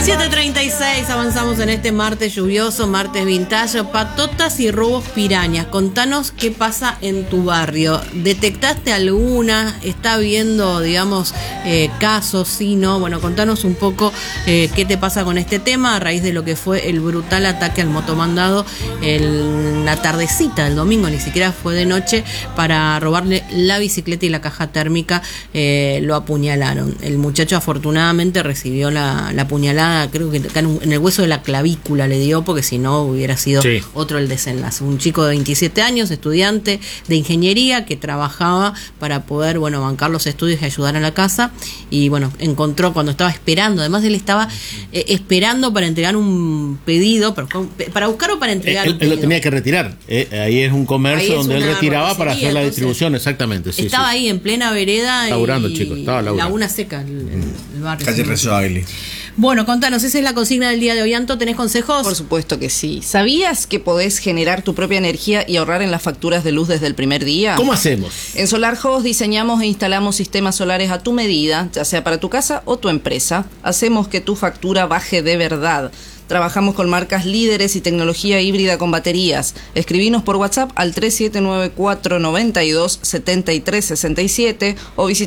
7:36, avanzamos en este martes lluvioso, martes vintage. Patotas y robos pirañas. Contanos qué pasa en tu barrio. ¿Detectaste alguna? ¿Está habiendo, digamos, casos? Sí, no. Bueno, contanos un poco qué te pasa con este tema a raíz de lo que fue el brutal ataque al motomandado en la tardecita del domingo, ni siquiera fue de noche, para robarle la bicicleta y la caja térmica. Lo apuñalaron. El muchacho afortunadamente recibió la puñalada, creo que en el hueso de la clavícula le dio, porque si no hubiera sido otro el desenlace. Un chico de 27 años, estudiante de ingeniería, que trabajaba para poder, bueno, bancar los estudios y ayudar a la casa, y bueno, encontró cuando estaba esperando, además él estaba esperando para entregar un pedido, para buscar o para entregar él lo tenía que retirar, ahí es un comercio donde él retiraba para hacer la distribución, exactamente. Sí, estaba ahí en plena vereda, laburando, chicos, estaba laburando. Laguna Seca, el barrio. Calle Rezo Aili. Bueno, contanos, esa es la consigna del día de hoy. Anto, ¿tenés consejos? Por supuesto que sí. ¿Sabías que podés generar tu propia energía y ahorrar en las facturas de luz desde el primer día? ¿Cómo hacemos? En SolarHost diseñamos e instalamos sistemas solares a tu medida, ya sea para tu casa o tu empresa. Hacemos que tu factura baje de verdad. Trabajamos con marcas líderes y tecnología híbrida con baterías. Escribinos por WhatsApp al 3794927367 o visita